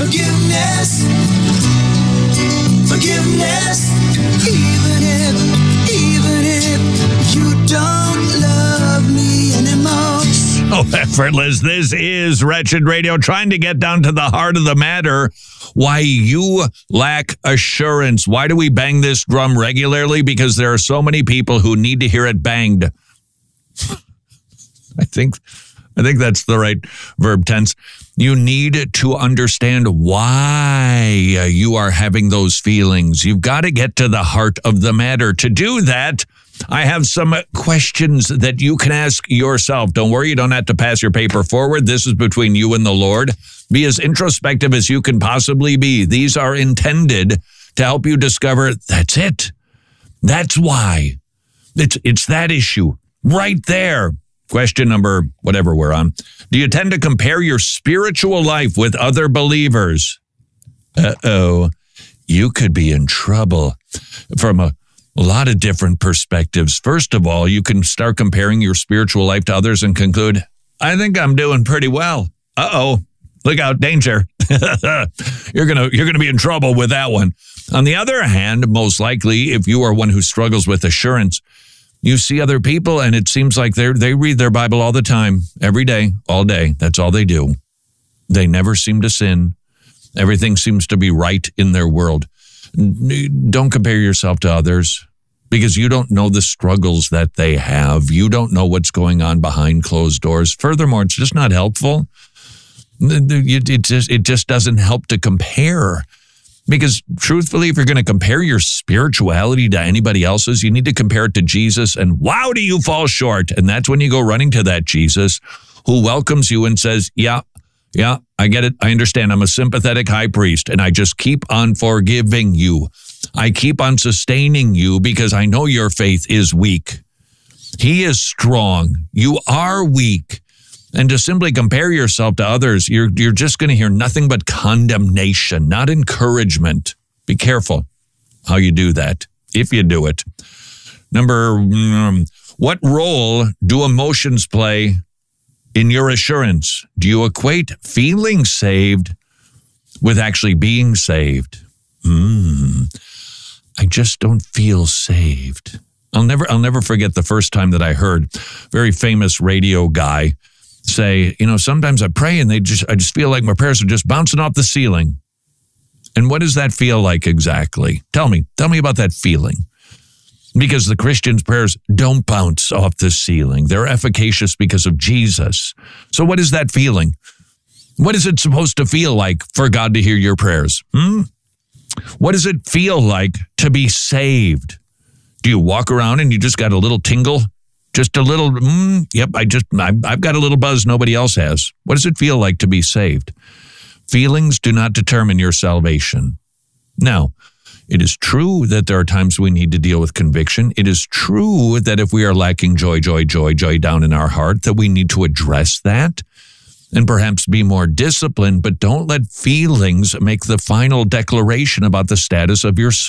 Forgiveness. Forgiveness. Even if you don't love me anymore. Oh, effortless. This is Wretched Radio, trying to get down to the heart of the matter. Why you lack assurance. Why do we bang this drum regularly? Because there are so many people who need to hear it banged. I think that's the right verb tense. You need to understand why you are having those feelings. You've got to get to the heart of the matter. To do that, I have some questions that you can ask yourself. Don't worry, you don't have to pass your paper forward. This is between you and the Lord. Be as introspective as you can possibly be. These are intended to help you discover that's it. That's why. It's that issue right there. Question number, whatever we're on. Do you tend to compare your spiritual life with other believers? Uh-oh. You could be in trouble from a lot of different perspectives. First of all, you can start comparing your spiritual life to others and conclude, I think I'm doing pretty well. Uh-oh. Look out, danger. You're gonna be in trouble with that one. On the other hand, most likely, if you are one who struggles with assurance, you see other people and it seems like they read their Bible all the time, every day, all day. That's all they do. They never seem to sin. Everything seems to be right in their world. Don't compare yourself to others because you don't know the struggles that they have. You don't know what's going on behind closed doors. Furthermore, it's just not helpful. It just doesn't help to compare. Because truthfully, if you're going to compare your spirituality to anybody else's, you need to compare it to Jesus. And wow, do you fall short? And that's when you go running to that Jesus who welcomes you and says, yeah, I get it. I understand. I'm a sympathetic high priest and I just keep on forgiving you. I keep on sustaining you because I know your faith is weak. He is strong. You are weak. And to simply compare yourself to others, you're just going to hear nothing but condemnation, not encouragement. Be careful how you do that, if you do it. What role do emotions play in your assurance? Do you equate feeling saved with actually being saved? I just don't feel saved. I'll never forget the first time that I heard a very famous radio guy say, sometimes I pray and I just feel like my prayers are just bouncing off the ceiling. And what does that feel like exactly? Tell me about that feeling. Because the Christian's prayers don't bounce off the ceiling. They're efficacious because of Jesus. So what is that feeling? What is it supposed to feel like for God to hear your prayers? What does it feel like to be saved? Do you walk around and you just got a little tingle? Just a little, yep, I've got a little buzz nobody else has. What does it feel like to be saved? Feelings do not determine your salvation. Now, it is true that there are times we need to deal with conviction. It is true that if we are lacking joy down in our heart, that we need to address that and perhaps be more disciplined, but don't let feelings make the final declaration about the status of your soul.